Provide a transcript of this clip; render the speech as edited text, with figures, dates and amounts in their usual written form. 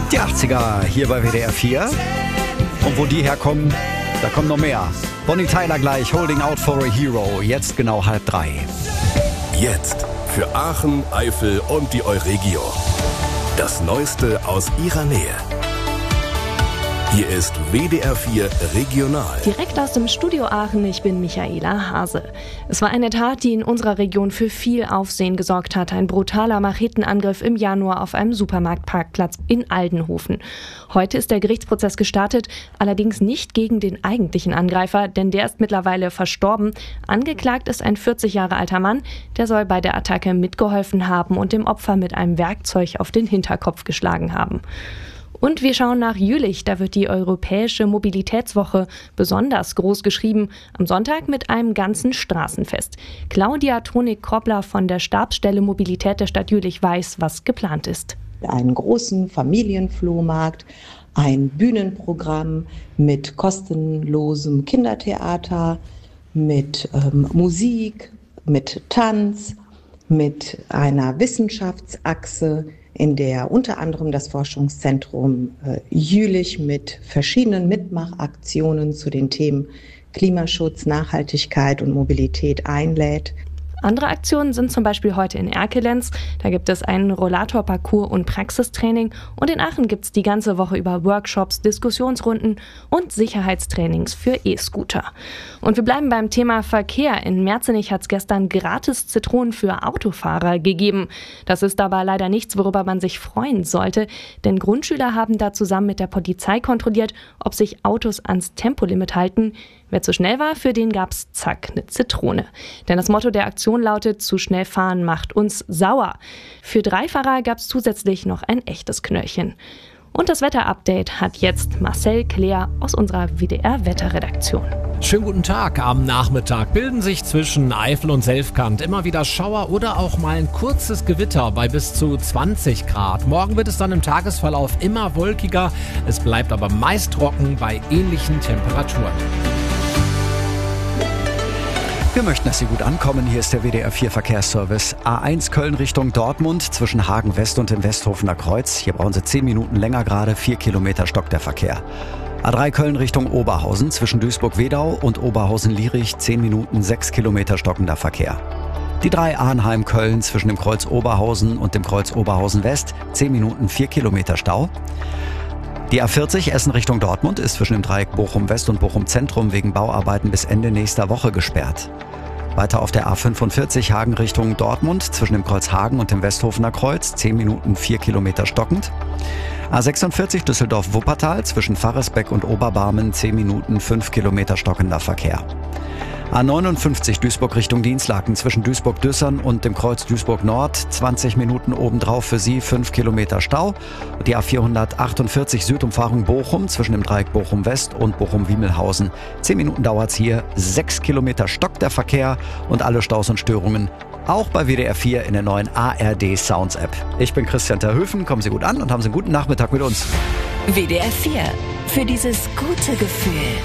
Die 80er hier bei WDR 4. Und wo die herkommen, da kommen noch mehr. Bonnie Tyler gleich, Holding Out for a Hero. Jetzt genau 2:30. Jetzt für Aachen, Eifel und die Euregio. Das Neueste aus ihrer Nähe. Hier ist WDR 4 Regional. Direkt aus dem Studio Aachen, ich bin Michaela Hase. Es war eine Tat, die in unserer Region für viel Aufsehen gesorgt hat. Ein brutaler Machetenangriff im Januar auf einem Supermarktparkplatz in Aldenhofen. Heute ist der Gerichtsprozess gestartet, allerdings nicht gegen den eigentlichen Angreifer, denn der ist mittlerweile verstorben. Angeklagt ist ein 40 Jahre alter Mann, der soll bei der Attacke mitgeholfen haben und dem Opfer mit einem Werkzeug auf den Hinterkopf geschlagen haben. Und wir schauen nach Jülich, da wird die Europäische Mobilitätswoche besonders groß geschrieben, am Sonntag mit einem ganzen Straßenfest. Claudia Tonik-Kroppler von der Stabsstelle Mobilität der Stadt Jülich weiß, was geplant ist. Einen großen Familienflohmarkt, ein Bühnenprogramm mit kostenlosem Kindertheater, mit Musik, mit Tanz, mit einer Wissenschaftsachse, in der unter anderem das Forschungszentrum Jülich mit verschiedenen Mitmachaktionen zu den Themen Klimaschutz, Nachhaltigkeit und Mobilität einlädt. Andere Aktionen sind zum Beispiel heute in Erkelenz. Da gibt es einen Rollatorparcours und Praxistraining. Und in Aachen gibt es die ganze Woche über Workshops, Diskussionsrunden und Sicherheitstrainings für E-Scooter. Und wir bleiben beim Thema Verkehr. In Merzenich hat es gestern gratis Zitronen für Autofahrer gegeben. Das ist aber leider nichts, worüber man sich freuen sollte. Denn Grundschüler haben da zusammen mit der Polizei kontrolliert, ob sich Autos ans Tempolimit halten. Wer zu schnell war, für den gab's zack, eine Zitrone. Denn das Motto der Aktion lautet, zu schnell fahren macht uns sauer. Für 3 Fahrer gab's zusätzlich noch ein echtes Knöllchen. Und das Wetterupdate hat jetzt Marcel Claire aus unserer WDR-Wetterredaktion. Schönen guten Tag. Am Nachmittag bilden sich zwischen Eifel und Selfkant immer wieder Schauer oder auch mal ein kurzes Gewitter bei bis zu 20 Grad. Morgen wird es dann im Tagesverlauf immer wolkiger. Es bleibt aber meist trocken bei ähnlichen Temperaturen. Wir möchten, dass Sie gut ankommen. Hier ist der WDR 4 Verkehrsservice. A1 Köln Richtung Dortmund zwischen Hagen West und dem Westhofener Kreuz. Hier brauchen Sie 10 Minuten länger gerade. 4 Kilometer stockt der Verkehr. A3 Köln Richtung Oberhausen zwischen Duisburg-Wedau und Oberhausen-Lierich. 10 Minuten, 6 Kilometer stockender Verkehr. Die 3 Arnheim-Köln zwischen dem Kreuz Oberhausen und dem Kreuz Oberhausen-West. 10 Minuten, 4 Kilometer Stau. Die A40 Essen Richtung Dortmund ist zwischen dem Dreieck Bochum-West und Bochum-Zentrum wegen Bauarbeiten bis Ende nächster Woche gesperrt. Weiter auf der A45 Hagen Richtung Dortmund zwischen dem Kreuz Hagen und dem Westhofener Kreuz. 10 Minuten, 4 Kilometer stockend. A46 Düsseldorf-Wuppertal zwischen Pfarresbeck und Oberbarmen. 10 Minuten, 5 Kilometer stockender Verkehr. A59 Duisburg Richtung Dinslaken zwischen Duisburg-Düssern und dem Kreuz Duisburg-Nord. 20 Minuten obendrauf für Sie, 5 Kilometer Stau. Die A448 Südumfahrung Bochum zwischen dem Dreieck Bochum-West und Bochum-Wiemelhausen. 10 Minuten dauert's hier, 6 Kilometer stockt der Verkehr und alle Staus und Störungen auch bei WDR 4 in der neuen ARD Sounds App. Ich bin Christian Terhöfen, kommen Sie gut an und haben Sie einen guten Nachmittag mit uns. WDR 4, für dieses gute Gefühl.